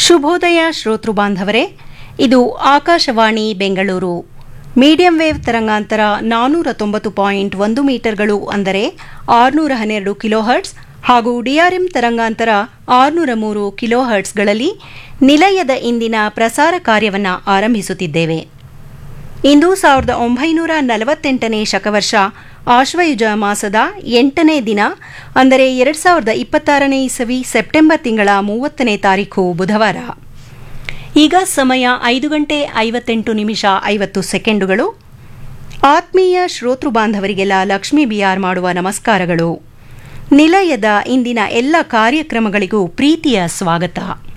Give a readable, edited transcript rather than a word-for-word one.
ಶುಭೋದಯ ಶ್ರೋತೃ ಬಾಂಧವರೇ, ಇದು ಆಕಾಶವಾಣಿ ಬೆಂಗಳೂರು. ಮೀಡಿಯಂ ವೇವ್ ತರಂಗಾಂತರ 490.1 ಮೀಟರ್ಗಳು ಅಂದರೆ 612 ಕಿಲೋಹರ್ಟ್ಸ್ ಹಾಗೂ ಡಿಆರ್ಎಂ ತರಂಗಾಂತರ 603 ಕಿಲೋಹರ್ಟ್ಸ್ಗಳಲ್ಲಿ ನಿಲಯದ ಇಂದಿನ ಪ್ರಸಾರ ಕಾರ್ಯವನ್ನು ಆರಂಭಿಸುತ್ತಿದ್ದೇವೆ. ಇಂದು 1948ನೇ ಶಕವರ್ಷ ಆಶ್ವಯುಜ ಮಾಸದ 8ನೇ ದಿನ ಅಂದರೆ 2026ನೇ ಇಸವಿ ಸೆಪ್ಟೆಂಬರ್ ತಿಂಗಳ 30ನೇ ತಾರೀಖು ಬುಧವಾರ. ಈಗ ಸಮಯ 5:58:50 ಆತ್ಮೀಯ ಶ್ರೋತೃ ಬಾಂಧವರಿಗೆಲ್ಲ ಲಕ್ಷ್ಮೀ ಬಿಆರ್ ಮಾಡುವ ನಮಸ್ಕಾರಗಳು. ನಿಲಯದ ಇಂದಿನ ಎಲ್ಲ ಕಾರ್ಯಕ್ರಮಗಳಿಗೂ ಪ್ರೀತಿಯ ಸ್ವಾಗತ.